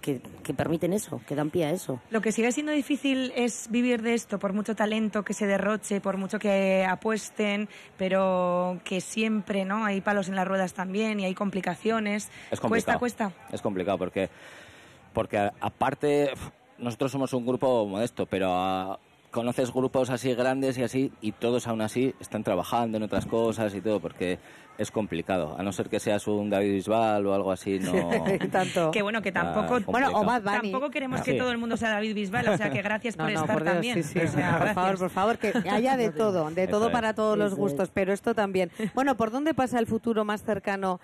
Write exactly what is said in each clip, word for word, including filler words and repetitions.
que, que permiten eso, que dan pie a eso. Lo que sigue siendo difícil es vivir de esto, por mucho talento que se derroche, por mucho que apuesten, pero que siempre, ¿no? Hay palos en las ruedas también y hay complicaciones. Es complicado. Cuesta, cuesta. Es complicado porque, porque aparte, nosotros somos un grupo modesto, pero a, conoces grupos así grandes y así, y todos aún así están trabajando en otras cosas y todo, porque es complicado, a no ser que seas un David Bisbal o algo así, no... Tanto. Que bueno, que tampoco... Ah, bueno, o Bad Bunny. Tampoco queremos Ah, que sí. todo el mundo sea David Bisbal, o sea que gracias No, por no, estar por Dios, también. sí, sí. O sea, por gracias. favor, por favor, que haya de todo, de todo Eso para es. todos los Eso gustos, es. pero esto también. Bueno, ¿por dónde pasa el futuro más cercano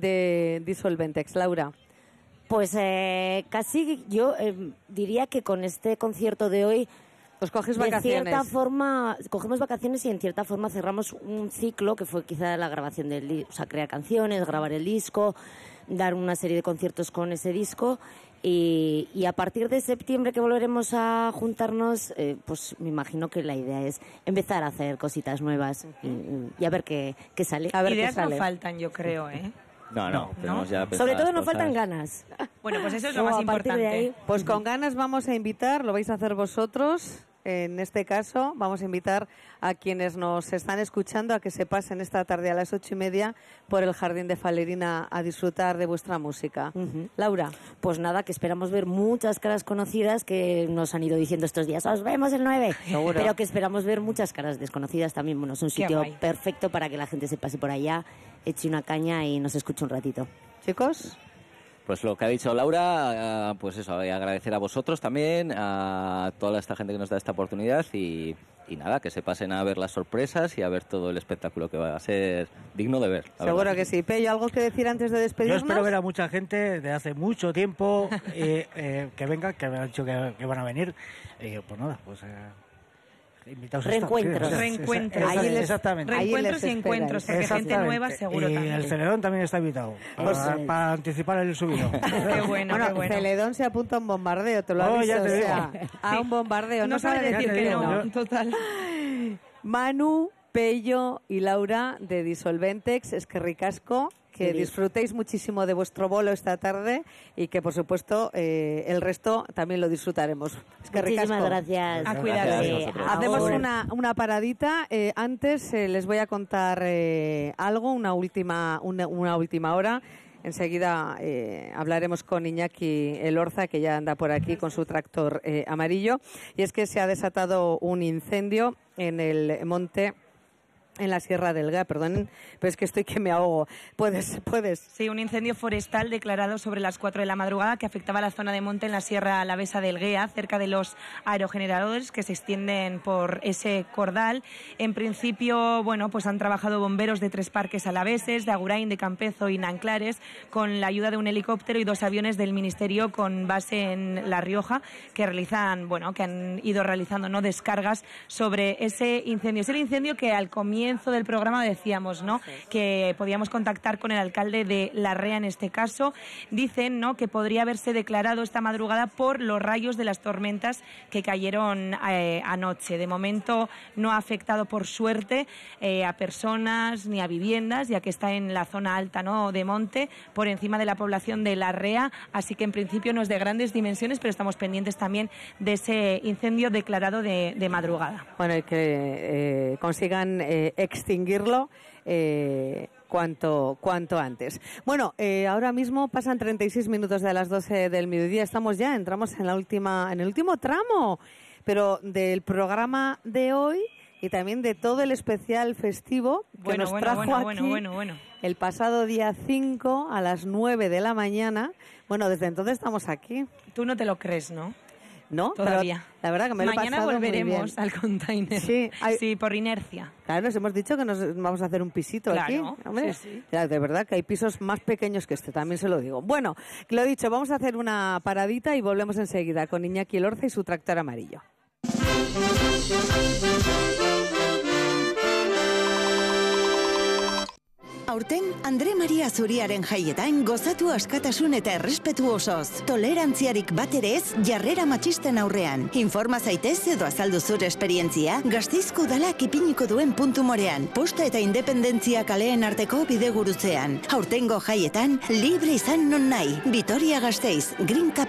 de Disolventex, Laura? Pues eh, casi yo eh, diría que con este concierto de hoy, Os coges de vacaciones. cierta forma, cogemos vacaciones y en cierta forma cerramos un ciclo que fue quizá la grabación del disco, o sea, crear canciones, grabar el disco, dar una serie de conciertos con ese disco y, y a partir de septiembre que volveremos a juntarnos, eh, pues me imagino que la idea es empezar a hacer cositas nuevas y, y a ver qué, qué sale. A ver Ideas qué no sale. faltan, yo creo, ¿eh? No, no, tenemos ya Sobre todo pensadas nos faltan cosas. ganas. Bueno, pues eso es lo Luego, más a partir de importante. ahí, Pues con ganas vamos a invitar, lo vais a hacer vosotros. En este caso, vamos a invitar a quienes nos están escuchando a que se pasen esta tarde a las ocho y media por el Jardín de Falerina a disfrutar de vuestra música. Ujú. Laura. Pues nada, que esperamos ver muchas caras conocidas que nos han ido diciendo estos días, os vemos el nueve. Seguro. Pero que esperamos ver muchas caras desconocidas también. Bueno, es un Qué sitio guay. perfecto para que la gente se pase por allá, eche una caña y nos escuche un ratito. Chicos, Pues lo que ha dicho Laura, eh, pues eso, eh, agradecer a vosotros también, a toda esta gente que nos da esta oportunidad y, y nada, que se pasen a ver las sorpresas y a ver todo el espectáculo que va a ser digno de ver. la seguro verdad. que sí. Pello, ¿algo que decir antes de Yo despedirnos? espero ver a mucha gente de hace mucho tiempo eh, eh, que venga, que me han dicho que, que van a venir. Y pues nada, pues... Eh, invitados están. Reencuentros. Sí, Reencuentros. esa- Ahí les- Exactamente. ahí Reencuentros les y esperáis. encuentros, porque gente Exactamente. nueva seguro y también. el Celedón también está invitado Pues, para, eh, para anticipar el subido. Qué bueno, qué bueno. Celedón se apunta a un bombardeo, te lo Oh, aviso, ya te o digo. sea, a un bombardeo. No, No, sabe sabe decir Ya te que digo, no, yo- total. Manu, Pello y Laura de Disolventex, es que ricasco, que Sí. disfrutéis muchísimo de vuestro bolo esta tarde y que por supuesto eh, el resto también lo disfrutaremos. Es que Muchísimas ricasco. gracias. A cuidarse. Gracias a vosotros. Hacemos Ahora. una, una paradita. Eh, antes eh, les voy a contar eh, algo, una última, una, una última hora. Enseguida eh, hablaremos con Iñaki Elorza, que ya anda por aquí con su tractor eh, amarillo. Y es que se ha desatado un incendio en el monte, en la Sierra del Gá, perdón, pero es que estoy que me ahogo. Puedes, puedes. Sí, un incendio forestal declarado sobre las cuatro de la madrugada que afectaba a la zona de monte en la Sierra Alavesa del Guea, cerca de los aerogeneradores que se extienden por ese cordal. En principio, bueno, pues han trabajado bomberos de tres parques alaveses, de Agurain, de Campezo y Nanclares, con la ayuda de un helicóptero y dos aviones del Ministerio con base en La Rioja, que realizan, bueno, que han ido realizando, ¿no?, descargas sobre ese incendio. Es el incendio que al comienzo del programa decíamos, ¿no?, que podíamos contactar con el alcalde de Larrea en este caso. Dicen, ¿no?, que podría haberse declarado esta madrugada por los rayos de las tormentas que cayeron eh, anoche. De momento no ha afectado, por suerte, eh, a personas ni a viviendas, ya que está en la zona alta, ¿no?, de monte, por encima de la población de Larrea, así que en principio no es de grandes dimensiones, pero estamos pendientes también de ese incendio declarado de, de madrugada. Bueno, y que eh, consigan eh, extinguirlo eh, cuanto, cuanto antes. Bueno, eh, ahora mismo pasan treinta y seis minutos de las doce del mediodía. Estamos ya, entramos en la última, en el último tramo, pero del programa de hoy y también de todo el especial festivo que Bueno, nos bueno, trajo bueno, aquí bueno, bueno, bueno. el pasado día cinco a las nueve de la mañana. Bueno, desde entonces estamos aquí, Tú no te lo crees, ¿no? ¿no? Todavía. Pero la verdad que me lo he Mañana pasado muy bien. volveremos al container. Sí, hay- Sí, por inercia. Claro, nos hemos dicho que nos vamos a hacer un pisito Claro, aquí. Hombre, sí, sí. ya, de verdad que hay pisos más pequeños que este, también se lo digo. Bueno, lo dicho, vamos a hacer una paradita y volvemos enseguida con Iñaki Elorza y su tractor amarillo. Aurten, Andre Maria Zuriaren jaietan gozatu askatasun eta errespetu osoz. Tolerantziarik bat ere ez, jarrera matxisten aurrean. Informa zaitez edo azaldu zure esperientzia, Gasteizko udalak ipiniko duen puntu morean, posta eta independentzia kaleen arteko bidegurutzean. Aurtengo jaietan, libre izan non nahi. Vitoria Gasteiz, Green Cap